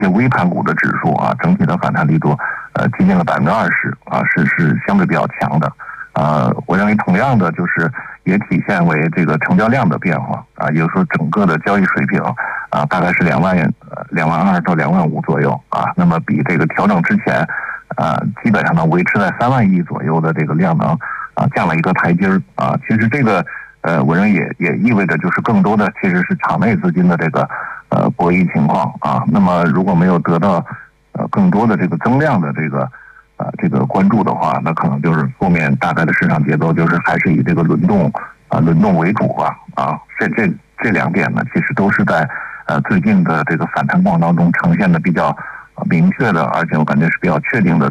些微盘股的指数啊，整体的反弹力度接近了20%啊，是相对比较强的。我认为同样的就是也体现为这个成交量的变化啊，也就是说整个的交易水平啊，大概是22000到25000左右啊，那么比这个调整之前基本上呢维持在3万亿左右的这个量能啊，降了一个台阶啊。其实这个我认为也意味着就是更多的其实是场内资金的这个博弈情况啊。那么如果没有得到更多的这个增量的这个关注的话，那可能就是后面大概的市场节奏就是还是以这个轮动为主吧啊。这两点呢，其实都是在最近的这个反弹过程当中呈现的比较明确的，而且我感觉是比较确定的